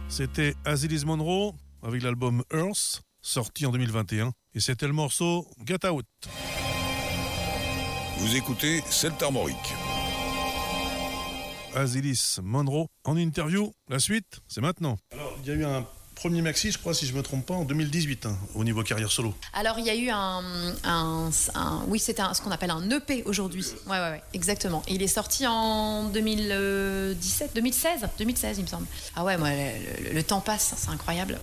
C'était Azilis Monroe avec l'album Earth, sorti en 2021. Et c'était le morceau Get Out. Vous écoutez Celtes Armoriques. Azilis Monroe en interview. La suite, c'est maintenant. Alors, il y a eu un premier maxi, je crois, si je ne me trompe pas, en 2018, au niveau carrière solo. Alors, il y a eu oui, c'était ce qu'on appelle un EP aujourd'hui. Ouais, exactement. Et il est sorti en 2016, il me semble. Ah ouais, moi, le temps passe, c'est incroyable.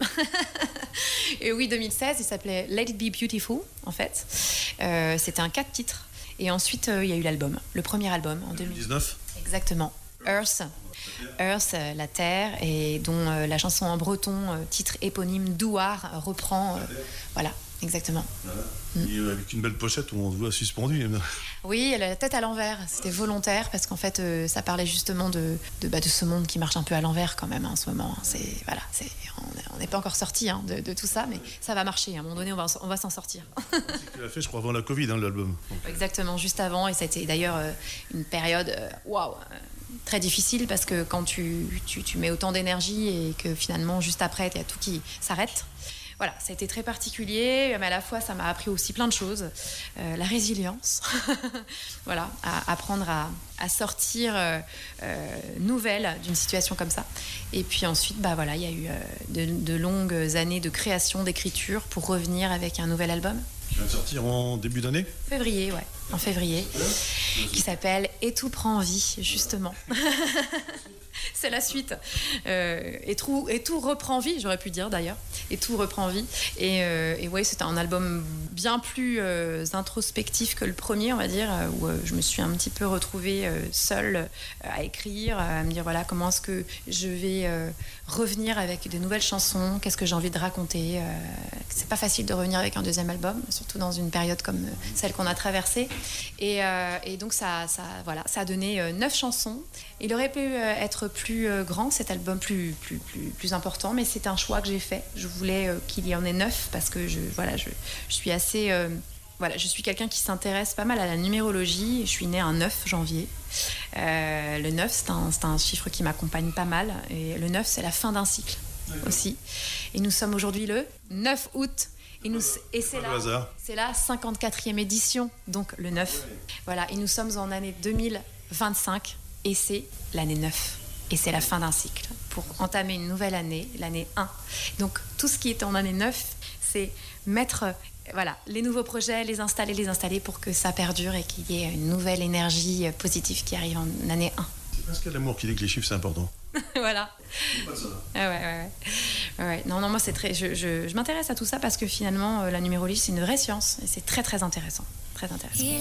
Et oui, 2016, il s'appelait Let It Be Beautiful, en fait. C'était un 4 titres. Et ensuite, il y a eu l'album, le premier album en 2019. Exactement. Earth, la terre, et dont la chanson en breton, titre éponyme, Douar, reprend. Voilà, exactement. Voilà. Et avec une belle pochette où on se voit suspendu. Oui, la tête à l'envers, c'était volontaire parce qu'en fait, ça parlait justement de ce monde qui marche un peu à l'envers quand même en ce moment. On n'est pas encore sorti de tout ça, mais ça va marcher. À un moment donné, on va s'en sortir. Tu l'as fait, je crois, avant la Covid, l'album. Exactement, juste avant, et ça a été d'ailleurs une période très difficile parce que quand tu mets autant d'énergie et que finalement juste après il y a tout qui s'arrête. Voilà, ça a été très particulier, mais à la fois ça m'a appris aussi plein de choses, la résilience, voilà, à apprendre à sortir nouvelle d'une situation comme ça. Et puis ensuite, il y a eu de longues années de création, d'écriture pour revenir avec un nouvel album. Qui va sortir en début d'année ? Février, en février, qui s'appelle Et tout prend vie, justement. C'est la suite. Et tout reprend vie, j'aurais pu dire d'ailleurs. Et tout reprend vie. Et ouais, c'était un album bien plus introspectif que le premier, on va dire, où je me suis un petit peu retrouvée seule à écrire, à me dire voilà, comment est-ce que je vais revenir avec de nouvelles chansons, qu'est-ce que j'ai envie de raconter. C'est pas facile de revenir avec un deuxième album, surtout dans une période comme celle qu'on a traversée. Et donc ça a donné 9 chansons. Il aurait pu être plus grand, cet album plus important, mais c'est un choix que j'ai fait. Je voulais qu'il y en ait 9 parce que je suis assez... je suis quelqu'un qui s'intéresse pas mal à la numérologie. Je suis née un 9 janvier. Le 9, c'est un chiffre qui m'accompagne pas mal. Et le 9, c'est la fin d'un cycle aussi. Et nous sommes aujourd'hui le 9 août. Et c'est la 54e édition, donc le 9. Voilà, et nous sommes en année 2025 et c'est l'année 9. Et c'est la fin d'un cycle pour entamer une nouvelle année, l'année 1. Donc tout ce qui est en année 9, c'est mettre les nouveaux projets, les installer pour que ça perdure et qu'il y ait une nouvelle énergie positive qui arrive en année 1. C'est Pascal Lamour qui dit que les chiffres c'est important. Voilà. C'est pas ça. Ouais. Non, moi c'est très. Je m'intéresse à tout ça parce que finalement la numérologie c'est une vraie science et c'est très très intéressant. Très intéressant.